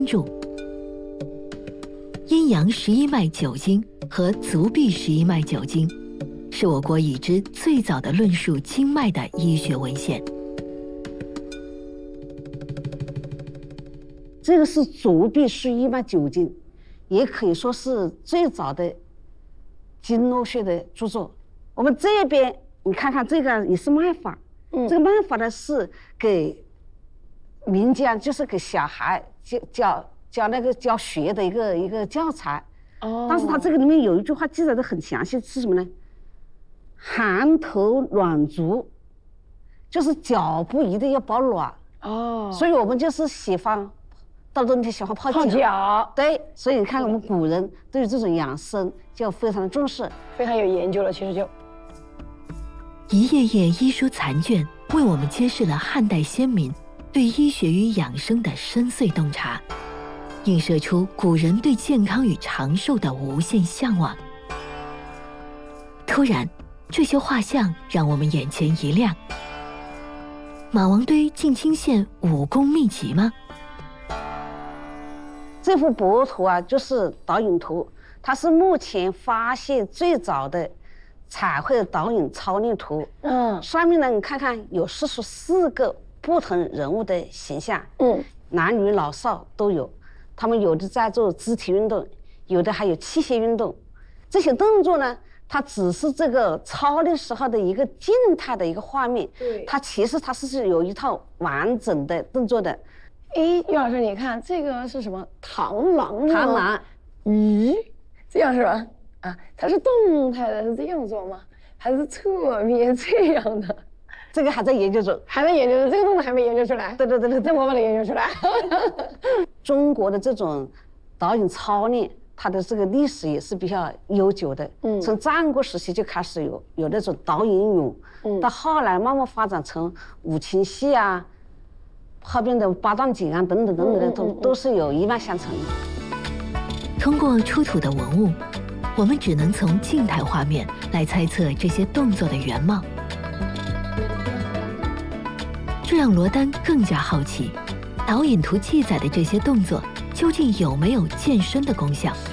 注。阴阳11脉9经和足臂11脉9经，是我国已知最早的论述经脉的医学文献。 这个是足臂11脉9经，也可以说是最早的经络学的著作。我们这边你看看，这个也是脉法，这个脉法呢是给民间，就是给小孩教学的一个教材。但是它这个里面有一句话记载的很详细，是什么呢？寒头暖足，就是脚部一定要保暖。所以我们就是喜欢到冬天喜欢泡脚。对，所以你看我们古人对于这种养生就非常的重视， 非常有研究了。其实就一页页医书残卷，为我们揭示了汉代先民对医学与养生的深邃洞察，映射出古人对健康与长寿的无限向往。突然，这些画像让我们眼前一亮。马王堆进清县武功秘籍吗？ 这幅帛图啊，就是导引图，它是目前发现最早的彩绘的导引操练图。上面呢，你看看有44个不同人物的形象，男女老少都有，他们有的在做肢体运动，有的还有器械运动。这些动作呢，它只是这个操练时候的一个静态的一个画面，它其实它是有一套完整的动作的。 于老师，你看这个是什么？螳螂。 螳螂， 咦，这样是吧？啊，它是动态的，是这样做吗？还是侧面这样的？ 这个还在研究中， 还在研究中，这个动作还没研究出来。 对， 这我把它研究出来。 中国的这种导引操练，它的这个历史也是比较悠久的。从战国时期就开始有那种导引俑，到后来慢慢发展成五禽戏啊，后边的八段锦啊等等的，都是有一脉相承的。 通过出土的文物，我们只能从静态画面来猜测这些动作的原貌，这让罗丹更加好奇，导引图记载的这些动作究竟有没有健身的功效？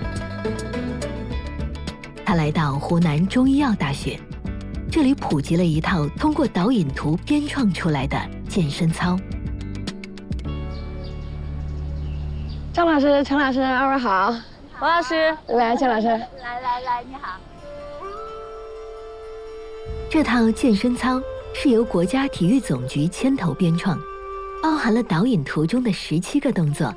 他来到湖南中医药大学，这里普及了一套通过导引图编创出来的健身操。 张老师、陈老师，二位好。 王老师， 来，陈老师， 来，你好。 这套健身操是由国家体育总局牵头编创，包含了导引图中的17个动作。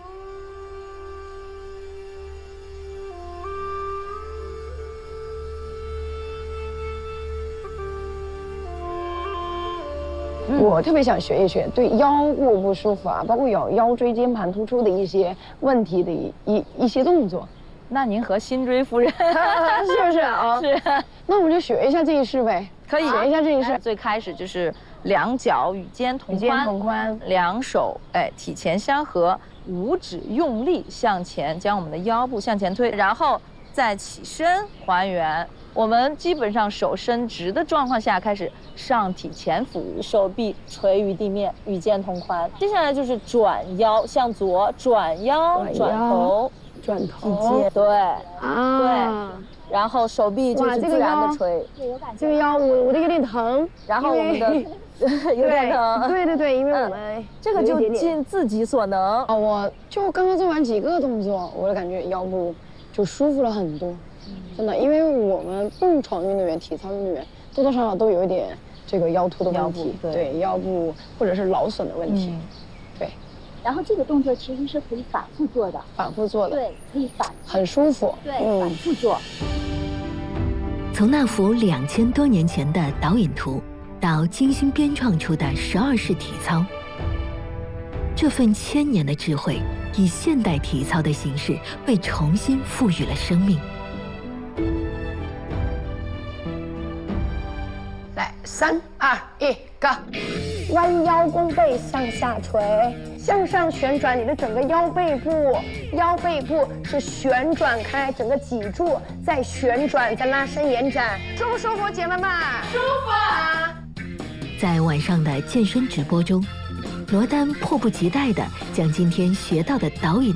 我特别想学一学对腰部不舒服啊，包括有腰椎间盘突出的一些问题的一些动作。 那您和辛追夫人是不是啊？ 是。 那我们就学一下这一式呗。 可以学一下这一式。 最开始就是两脚与肩同宽，两手体前相合，5指用力向前，将我们的腰部向前推，然后再起身还原。我们基本上手伸直的状况下开始上体前俯，手臂垂于地面，与肩同宽。接下来就是转腰向左，转腰转头， 转头， 对啊， 对。然后手臂就是自然的垂， 这个腰我的有点疼， 然后我们的有点疼， 对，因为我们这个就尽自己所能。 我就刚刚做完几个动作，我就感觉腰部就舒服了很多，真的，因为我们蹦床运动员、体操运动员多多少少都有一点这个腰突的问题，对腰部或者是劳损的问题，对。 然后这个动作其实是可以反复做的，对，可以很舒服， 对，反复做。 从那幅2000多年前的导引图，到精心编创出的12式体操，这份1000年的智慧，以现代体操的形式被重新赋予了生命。 来，3、2、1， go！ 弯腰弓背向下垂，向上旋转你的整个腰背部，腰背部是旋转开整个脊柱，再旋转，再拉伸延展，舒不舒服，姐妹们？舒服。 在晚上的健身直播中， 罗丹迫不及待地将今天学到的导引